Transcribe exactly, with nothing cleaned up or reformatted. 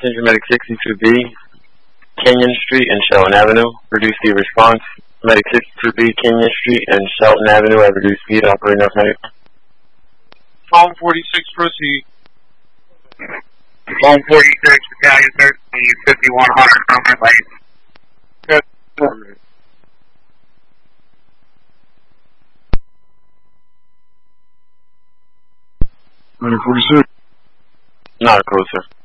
passenger, Medic sixty-two B, Kenyon Street and Shelton Avenue. Reduce the response. Medic sixty-two B, Kenyon Street and Shelton Avenue at reduced speed, operating off medic. Phone forty-six, proceed. Phone forty-six, Battalion thirteen, fifty-one hundred, permanent light. Good. Permanent. Medic forty-six. Not a closer.